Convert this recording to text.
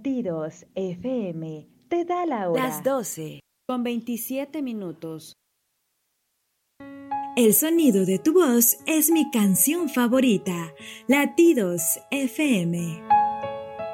Latidos FM te da la hora. Las 12:27. El sonido de tu voz es mi canción favorita. Latidos FM.